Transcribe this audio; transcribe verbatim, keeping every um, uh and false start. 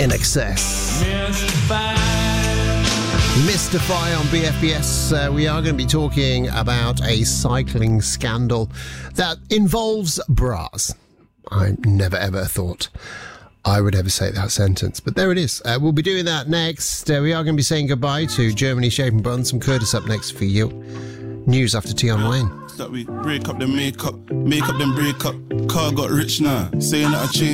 In Excess. Mystify on B F B S. Uh, we are going to be talking about a cycling scandal that involves bras. I never ever thought I would ever say that sentence, but there it is. Uh, we'll be doing that next. Uh, we are going to be saying goodbye to Germany Shaping Buns. Some Curtis up next for you. News after Tion Wayne. That we break up the makeup, make up them break up. Car got rich now, saying that I changed.